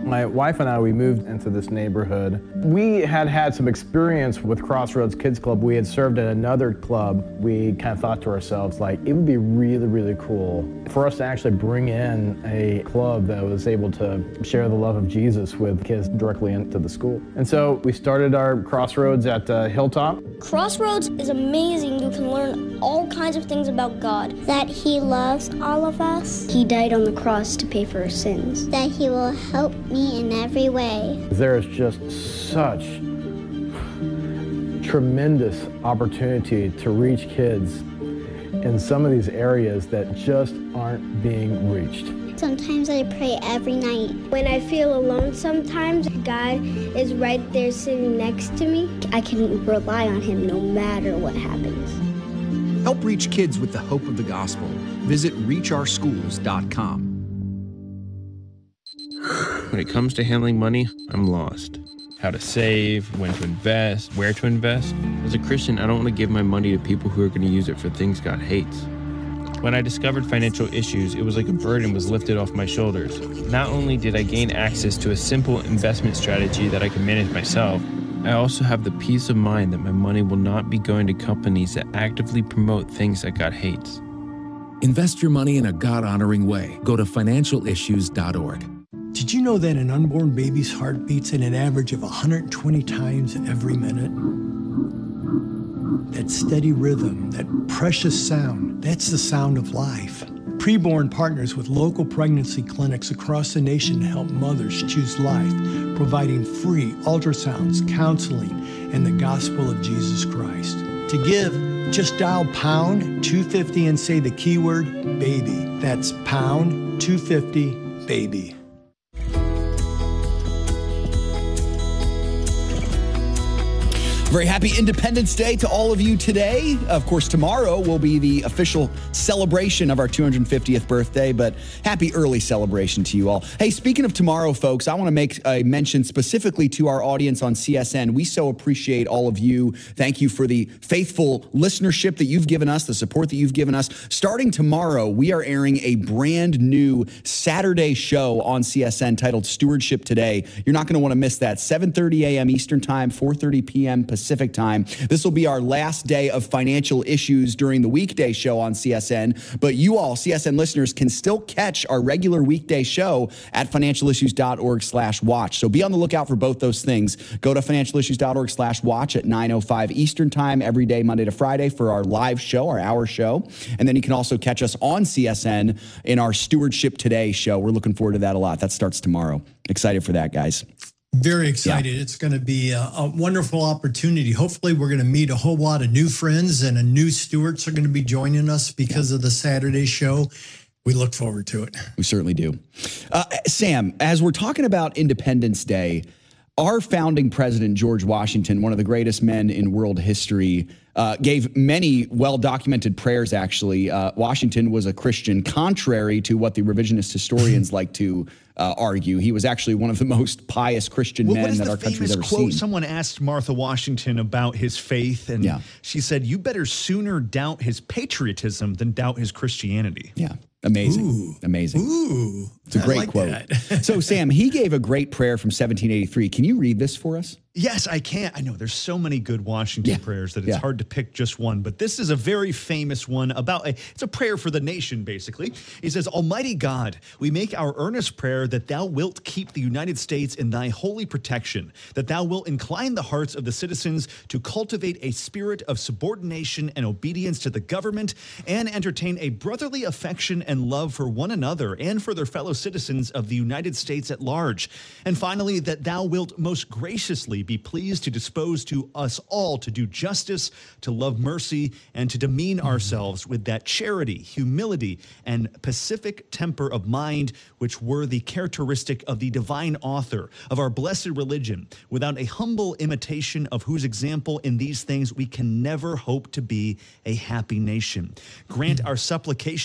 My wife and I, we moved into this neighborhood. We had some experience with Crossroads Kids Club. We had served at another club. We kind of thought to ourselves, like, it would be really, really cool for us to actually bring in a club that was able to share the love of Jesus with kids directly into the school. And so we started our Crossroads at Hilltop. Crossroads is amazing. You can learn all kinds of things about God. That He loves all of us. He died on the cross to pay for our sins. That He will help me in every way. There is just such tremendous opportunity to reach kids in some of these areas that just aren't being reached. Sometimes I pray every night. When I feel alone sometimes, God is right there sitting next to me. I can rely on Him no matter what happens. Help reach kids with the hope of the gospel. Visit reachOurschools.com. When it comes to handling money, I'm lost. How to save, when to invest, where to invest. As a Christian, I don't want to give my money to people who are going to use it for things God hates. When I discovered Financial Issues, it was like a burden was lifted off my shoulders. Not only did I gain access to a simple investment strategy that I can manage myself, I also have the peace of mind that my money will not be going to companies that actively promote things that God hates. Invest your money in a God-honoring way. Go to financialissues.org. Did you know that an unborn baby's heart beats at an average of 120 times every minute? That steady rhythm, that precious sound, that's the sound of life. Preborn partners with local pregnancy clinics across the nation to help mothers choose life, providing free ultrasounds, counseling, and the gospel of Jesus Christ. To give, just dial pound 250 and say the keyword baby. That's pound 250 baby. Very happy Independence Day to all of you today. Of course, tomorrow will be the official celebration of our 250th birthday, but happy early celebration to you all. Hey, speaking of tomorrow, folks, I want to make a mention specifically to our audience on CSN. We so appreciate all of you. Thank you for the faithful listenership that you've given us, the support that you've given us. Starting tomorrow, we are airing a brand new Saturday show on CSN titled Stewardship Today. You're not going to want to miss that. 7:30 a.m. Eastern Time, 4:30 p.m. Pacific Time. This will be our last day of Financial Issues during the weekday show on CSN, but you all, CSN listeners, can still catch our regular weekday show at financialissues.org/watch. So be on the lookout for both those things. Go to financialissues.org/watch at 9:05 Eastern Time every day, Monday to Friday, for our live show, our hour show. And then you can also catch us on CSN in our Stewardship Today show. We're looking forward to that a lot. That starts tomorrow. Excited for that, guys. Very excited. Yeah. It's going to be a wonderful opportunity. Hopefully, we're going to meet a whole lot of new friends, and a new stewards are going to be joining us because of the Saturday show. We look forward to it. We certainly do. Sam, as we're talking about Independence Day, our founding president, George Washington, one of the greatest men in world history, gave many well-documented prayers, actually. Washington was a Christian, contrary to what the revisionist historians like to argue. He was actually one of the most pious Christian men that our country's ever seen. Someone asked Martha Washington about his faith, and she said, "You better sooner doubt his patriotism than doubt his Christianity." Yeah. Amazing. Ooh. Amazing. Ooh. It's a great quote. So, Sam, he gave a great prayer from 1783. Can you read this for us? Yes, I can. I know there's so many good Washington prayers that it's hard to pick just one, but this is a very famous one it's a prayer for the nation, basically. He says, "Almighty God, we make our earnest prayer that thou wilt keep the United States in thy holy protection, that thou wilt incline the hearts of the citizens to cultivate a spirit of subordination and obedience to the government, and entertain a brotherly affection and love for one another and for their fellow citizens of the United States at large. And finally, that thou wilt most graciously be pleased to dispose to us all to do justice, to love mercy, and to demean ourselves with that charity, humility, and pacific temper of mind which were the characteristic of the divine author of our blessed religion, without a humble imitation of whose example in these things we can never hope to be a happy nation. Grant our supplication